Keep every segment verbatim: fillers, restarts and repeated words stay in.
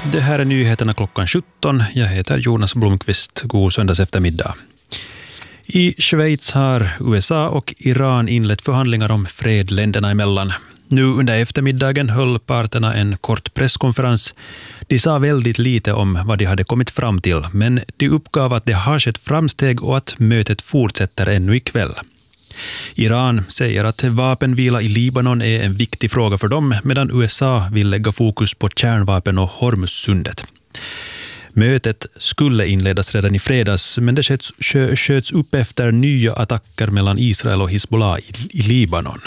Det här är nyheterna klockan sjutton. Jag heter Jonas Blomqvist. God söndags eftermiddag. I Schweiz har U S A och Iran inlett förhandlingar om fred länderna emellan. Nu under eftermiddagen höll parterna en kort presskonferens. De sa väldigt lite om vad de hade kommit fram till, men de uppgav att det har skett framsteg och att mötet fortsätter ännu ikväll. Iran säger att vapenvila i Libanon är en viktig fråga för dem, medan U S A vill lägga fokus på kärnvapen och Hormuzsundet. Mötet skulle inledas redan i fredags, men det sköts, sköts upp efter nya attacker mellan Israel och Hezbollah i, i Libanon.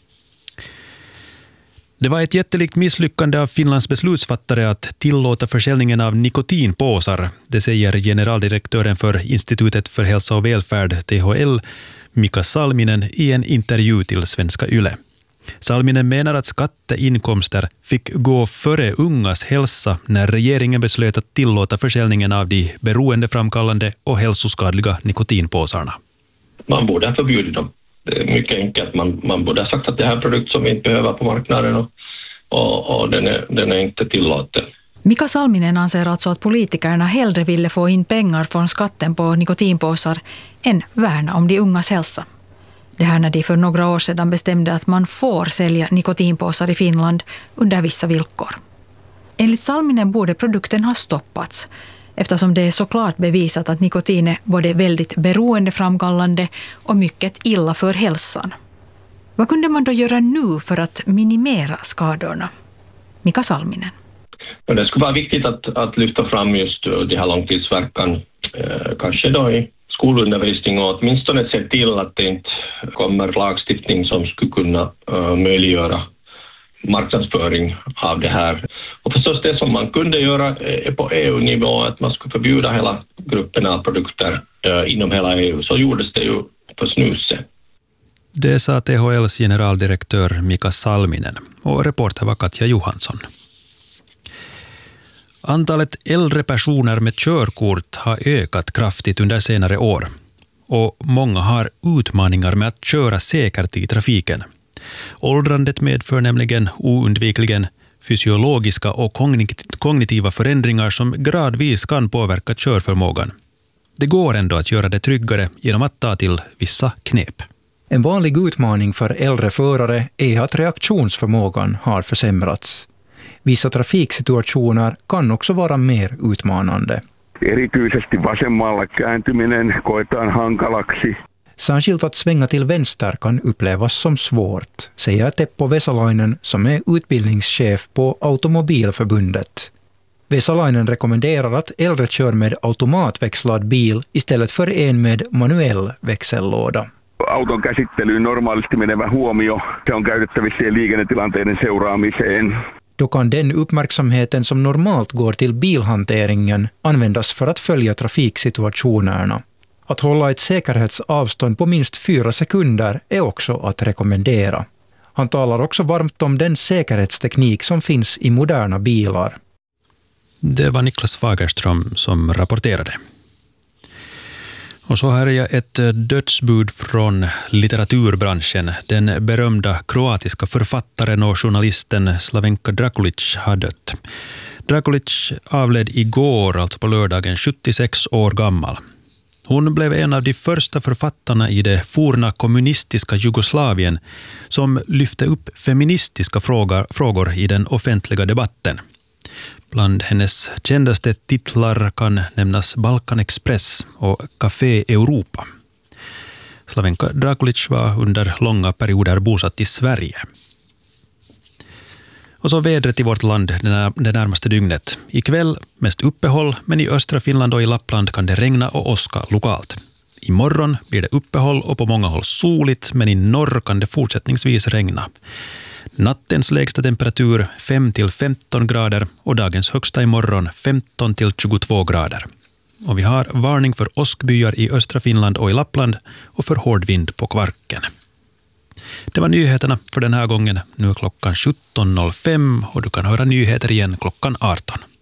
Det var ett jättelikt misslyckande av Finlands beslutsfattare att tillåta försäljningen av nikotinpåsar. Det säger generaldirektören för Institutet för hälsa och välfärd, T H L, Mika Salminen, i en intervju till Svenska Yle. Salminen menar att skatteinkomster fick gå före ungas hälsa när regeringen beslöt att tillåta försäljningen av de beroendeframkallande och hälsoskadliga nikotinpåsarna. Man borde ha förbjudit dem. Det är mycket enkelt. Man, man borde ha sagt att det här är en produkt som vi inte behöver på marknaden och, och, och den, är, den är inte tillåten. Mika Salminen anser alltså att politikerna hellre ville få in pengar från skatten på nikotinpåsar än värna om de ungas hälsa. Det här när de för några år sedan bestämde att man får sälja nikotinpåsar i Finland under vissa villkor. Enligt Salminen borde produkten ha stoppats, eftersom det är såklart bevisat att nikotin är både väldigt beroendeframkallande och mycket illa för hälsan. Vad kunde man då göra nu för att minimera skadorna? Mika Salminen. Det skulle vara viktigt att, att lyfta fram just det här långtidsverkan, eh, kanske då i skolundervisning, och åtminstone se till att det inte kommer lagstiftning som skulle kunna uh, möjliggöra marknadsföring av det här. Och förstås det som man kunde göra är på E U-nivå att man skulle förbjuda hela gruppen av produkter uh, inom hela E U. Så gjordes det ju på snuset. Det sa T H L:s generaldirektör Mika Salminen, och reporter var Katja Johansson. Antalet äldre personer med körkort har ökat kraftigt under senare år, och många har utmaningar med att köra säkert i trafiken. Åldrandet medför nämligen oundvikligen fysiologiska och kognitiva förändringar som gradvis kan påverka körförmågan. Det går ändå att göra det tryggare genom att ta till vissa knep. En vanlig utmaning för äldre förare är att reaktionsförmågan har försämrats. Vissa trafiksituationer kan också vara mer utmanande. Erityisesti vasemmalla kääntyminen koetaan hankalaksi. Särskilt att svänga till vänster kan upplevas som svårt, säger Teppo Vesalainen som är utbildningschef på Automobilförbundet. Vesalainen rekommenderar att äldre kör med automatväxlad bil istället för en med manuell växellåda. Auton käsittelyyn normaalisti menevä huomio, se on käytettävissä liikennetilanteiden seuraamiseen. Då kan den uppmärksamheten som normalt går till bilhanteringen användas för att följa trafiksituationerna. Att hålla ett säkerhetsavstånd på minst fyra sekunder är också att rekommendera. Han talar också varmt om den säkerhetsteknik som finns i moderna bilar. Det var Niklas Fagerström som rapporterade. Och så här är ett dödsbud från litteraturbranschen. Den berömda kroatiska författaren och journalisten Slavenka Drakulic har dött. Drakulic avled igår, alltså på lördagen, sjuttiosex år gammal. Hon blev en av de första författarna i det forna kommunistiska Jugoslavien som lyfte upp feministiska frågor, frågor i den offentliga debatten. Bland hennes kändaste titlar kan nämnas Balkan Express och Café Europa. Slavenka Drakulic var under långa perioder bosatt i Sverige. Och så vädret i vårt land det närmaste dygnet. Ikväll mest uppehåll, men i östra Finland och i Lappland kan det regna och åska lokalt. Imorgon blir det uppehåll och på många håll soligt, men i norr kan det fortsättningsvis regna. Nattens lägsta temperatur fem till femton grader och dagens högsta imorgon femton till tjugotvå grader. Och vi har varning för åskbyar i östra Finland och i Lappland och för hård vind på Kvarken. Det var nyheterna för den här gången. Nu är klockan sjutton noll fem och du kan höra nyheter igen klockan arton.